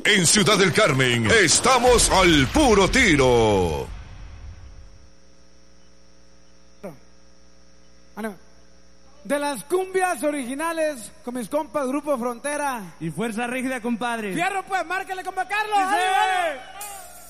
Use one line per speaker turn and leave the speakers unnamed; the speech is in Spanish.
En Ciudad del Carmen, estamos al puro tiro.
De las cumbias originales con mis compas Grupo Frontera
y Fuerza Rígida, compadre.
Fierro, pues, márcale, compa Carlos.
¡Sí!